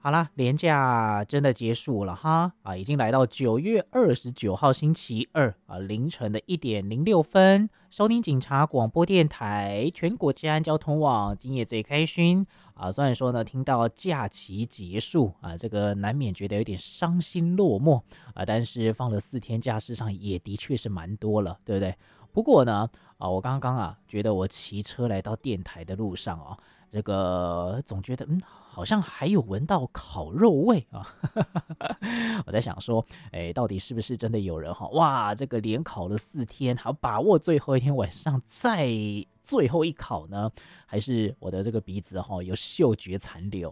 好啦，连假真的结束了哈已经来到9月29号星期二凌晨的1点06分，收听警察广播电台全国治安交通网，今夜最开心虽然说呢，听到假期结束这个难免觉得有点伤心落寞但是放了4天假，事实上也的确是蛮多了，对不对？不过呢我刚刚觉得我骑车来到电台的路上这个总觉得好像还有闻到烤肉味我在想说，到底是不是真的有人哇，这个连烤了4天，还要把握最后一天晚上再最后一烤呢？还是我的这个鼻子有嗅觉残留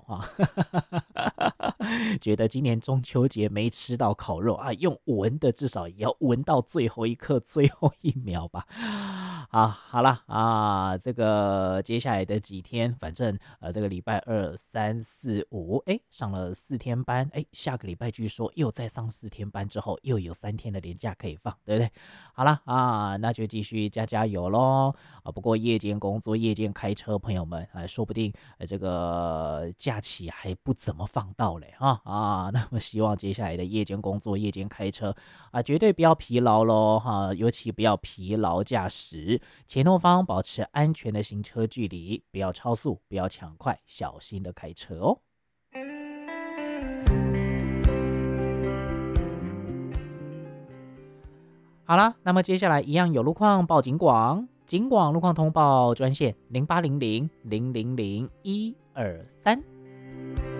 觉得今年中秋节没吃到烤肉用闻的至少也要闻到最后一刻、最后一秒吧。好啦这个接下来的几天，反正这个礼拜2、3、4、5，上了4天班，下个礼拜据说又再上4天班之后，又有3天的连假可以放，对不对？好啦那就继续加油咯不过夜间工作、夜间开车，朋友们说不定这个假期还不怎么放到嘞那么希望接下来的夜间工作、夜间开车绝对不要疲劳咯尤其不要疲劳驾驶，前后方保持安全的行车距离，不要超速，不要抢快，小心的开车哦。好啦，那么接下来一样有路况报警广，警广路况通报专线0800000123。